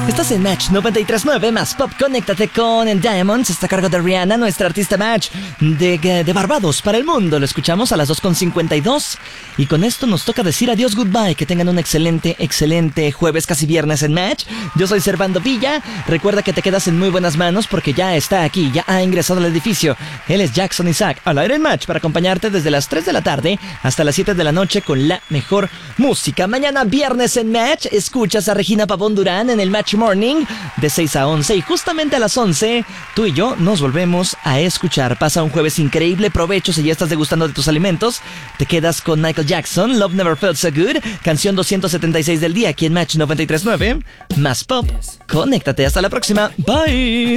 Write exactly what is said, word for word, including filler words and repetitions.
Estás en Match noventa y tres punto nueve más Pop. Conéctate con Diamonds. Está a cargo de Rihanna, nuestra artista Match de, de Barbados para el mundo. Lo escuchamos a las dos con cincuenta y dos. Y con esto nos toca decir adiós, goodbye. Que tengan un excelente, excelente jueves, casi viernes en Match. Yo soy Servando Villa. Recuerda que te quedas en muy buenas manos porque ya está aquí, ya ha ingresado al edificio. Él es Jackson Isaac, al aire en Match, para acompañarte desde las tres de la tarde hasta las siete de la noche con la mejor música. Mañana viernes en Match, escuchas a Regina Pavón Durán en el Match Morning de seis a once, y justamente a las once tú y yo nos volvemos a escuchar. Pasa un jueves increíble, provecho si ya estás degustando de tus alimentos. Te quedas con Michael Jackson, Love Never Felt So Good, canción doscientos setenta y seis del día aquí en Match noventa y tres punto nueve más Pop. Conéctate, hasta la próxima, bye.